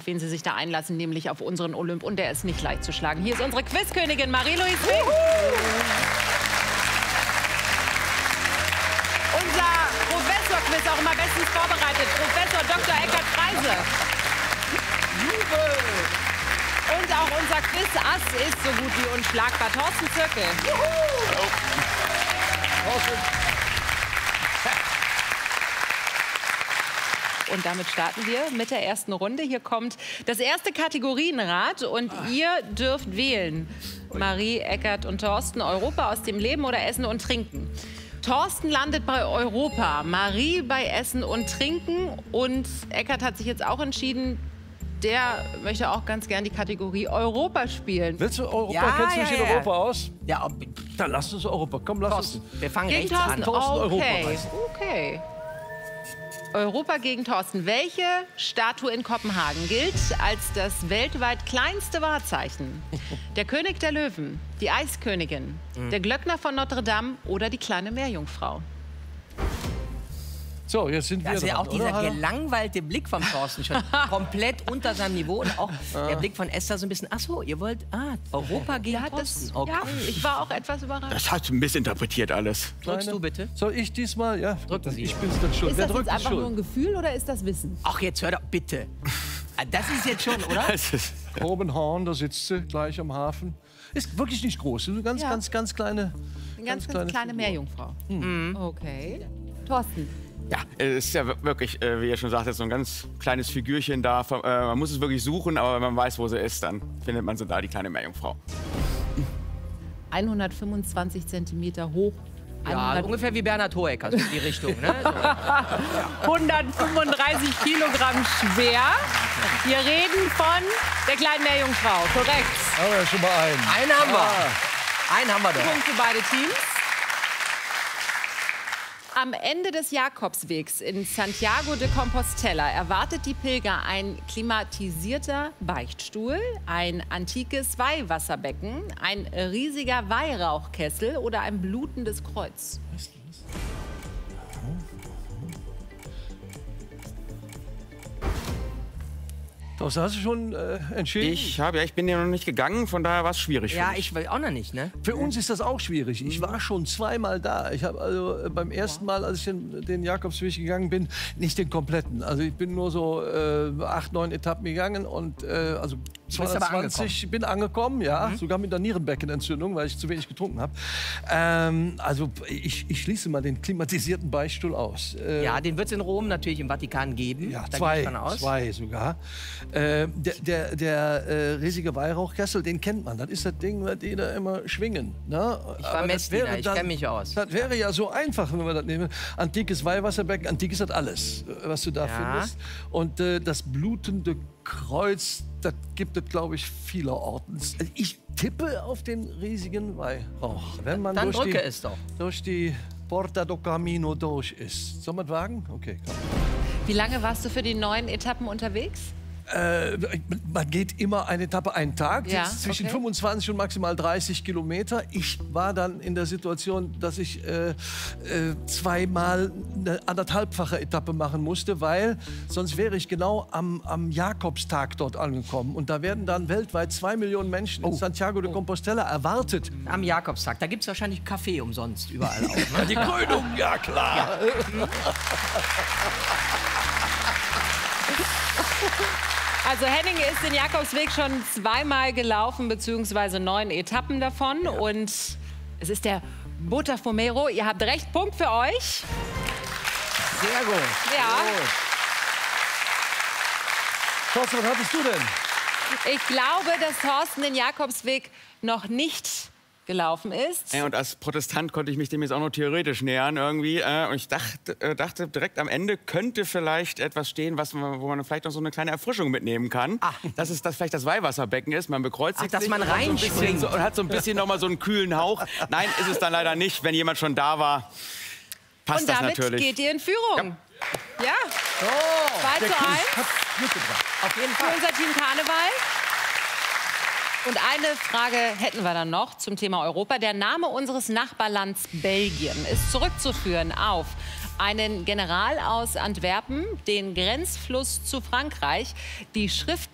wen Sie sich da einlassen, nämlich auf unseren Olymp. Und der ist nicht leicht zu schlagen. Hier ist unsere Quizkönigin Marie-Louise Fink. Unser Professor-Quiz, auch immer bestens vorbereitet. Professor Dr. Eckhard Freise. Und auch unser Quiz-Ass ist so gut wie unschlagbar. Thorsten Zirkel. Und damit starten wir mit der ersten Runde. Hier kommt das erste Kategorienrad und ihr dürft wählen. Marie, Eckhard und Thorsten, Europa aus dem Leben oder Essen und Trinken. Thorsten landet bei Europa, Marie bei Essen und Trinken und Eckhard hat sich jetzt auch entschieden, der möchte auch ganz gern die Kategorie Europa spielen. Willst du Europa? Ja, Kennst du dich in Europa aus? Ja, Dann lass uns Europa. Komm, lass uns. wir fangen Gegen rechts an. Thorsten, Europa okay. weiß. Okay. Europa gegen Thorsten. Welche Statue in Kopenhagen gilt als das weltweit kleinste Wahrzeichen? Der König der Löwen, die Eiskönigin, der Glöckner von Notre Dame oder die kleine Meerjungfrau? So, jetzt sind wir Also ja, dran, auch dieser oder? gelangweilte Blick vom Thorsten schon komplett unter seinem Niveau und auch der Blick von Esther so ein bisschen, ach so, ihr wollt, Europa gegen Thorsten. Okay. Ja, ich war auch etwas überrascht. Das hat missinterpretiert alles. Drückst du bitte? Soll ich diesmal? Ja, Drücken Sie. ich bin's dann schon. Ist Wer das drückt jetzt ist einfach nur ein schuld? Gefühl oder ist das Wissen? Ach, jetzt hör doch, bitte. Das ist jetzt schon, oder? Das ist Kobenhorn, da sitzt sie gleich am Hafen. Ist wirklich nicht groß. So eine ganz, Ja. ganz kleine. Eine ganz kleine Figur. Meerjungfrau. Okay. Thorsten. Ja, es ist ja wirklich, wie ihr schon sagtet, so ein ganz kleines Figürchen da. Man muss es wirklich suchen, aber wenn man weiß, wo sie ist, dann findet man sie da, die kleine Meerjungfrau. 125 Zentimeter hoch. Ja, 100 ungefähr wie Bernhard Hoeker, so in die Richtung. Ne? So. 135 Kilogramm schwer. Wir reden von der kleinen Meerjungfrau. Korrekt. Aber ja schon mal einen. Einen haben wir. Einen haben wir doch. Punkt für beide Teams. Am Ende des Jakobswegs in Santiago de Compostela erwartet die Pilger ein klimatisierter Beichtstuhl, ein antikes Weihwasserbecken, ein riesiger Weihrauchkessel oder ein blutendes Kreuz. Das hast du schon entschieden? Ich bin ja noch nicht gegangen, von daher war es schwierig für Ja, mich. ich will auch noch nicht, ne? Für uns ist das auch schwierig. Ich war schon zweimal da. Ich habe also beim ersten Mal, als ich den Jakobsweg gegangen bin, nicht den kompletten. Also ich bin nur so 8, 9 Etappen gegangen und also bist aber 220 bin angekommen, ja, sogar mit einer Nierenbeckenentzündung, weil ich zu wenig getrunken habe. Also ich schließe mal den klimatisierten Beichtstuhl aus. Ja, den wird es in Rom natürlich im Vatikan geben. Ja, Da gehe ich von aus. zwei sogar. Der riesige Weihrauchkessel, den kennt man. Das ist das Ding, was die da immer schwingen. Ne? Ich war Aber das Messdiener, wäre ich dann- kenne mich aus. Das wäre ja so einfach, wenn wir das nehmen. Antikes Weihwasserbecken, antik ist das alles, was du da findest. Und das blutende Kreuz, das gibt es, glaube ich, vielerorts. Ich tippe auf den riesigen Weihrauch. Wenn man Dann durch drücke die, es doch. durch die Porta do Camino durch ist. Soll man wagen? Okay, komm. Wie lange warst du für die 9 Etappen unterwegs? Man geht immer eine Etappe einen Tag, Ja, zwischen okay. 25 und maximal 30 Kilometer. Ich war dann in der Situation, dass ich zweimal eine anderthalbfache Etappe machen musste, weil sonst wäre ich genau am Jakobstag dort angekommen. Und da werden dann weltweit 2 Millionen Menschen in Santiago de Compostela erwartet. Am Jakobstag. Da gibt es wahrscheinlich Kaffee umsonst überall auch. Ne? Die Krönung, ja klar. Also Henning ist den Jakobsweg schon zweimal gelaufen, beziehungsweise 9 Etappen davon. Und es ist der Botafomeiro. Ihr habt recht, Punkt für euch. Sehr gut. Ja, Thorsten, was hattest du denn? ich glaube, dass Thorsten den Jakobsweg noch nicht gelaufen ist. Und als Protestant konnte ich mich dem jetzt auch noch theoretisch nähern irgendwie. Und ich dachte direkt am Ende könnte vielleicht etwas stehen, wo man vielleicht noch so eine kleine Erfrischung mitnehmen kann. Dass es vielleicht das Weihwasserbecken ist. Man bekreuzigt dass sich man und hat so ein bisschen reinspringt. und hat so ein bisschen noch mal so einen kühlen Hauch. Nein, ist es dann leider nicht. Wenn jemand schon da war, passt Und das damit natürlich. geht ihr in Führung. Ja, Oh, 2 zu 1 hat Glück gebracht. Auf jeden für Fall. unser Team Karneval. Und eine Frage hätten wir dann noch zum Thema Europa. Der Name unseres Nachbarlands Belgien ist zurückzuführen auf einen General aus Antwerpen, den Grenzfluss zu Frankreich, die Schrift